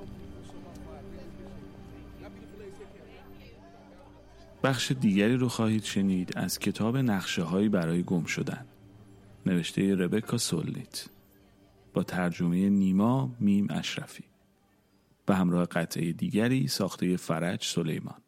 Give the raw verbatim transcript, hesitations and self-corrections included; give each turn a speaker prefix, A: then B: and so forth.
A: بخش دیگری رو خواهید شنید از کتاب نقشه‌هایی برای گم شدن، نوشته ربکا سولنیت با ترجمه نیما میم اشرفی و همراه قطعه دیگری ساخته فرج سلیمان.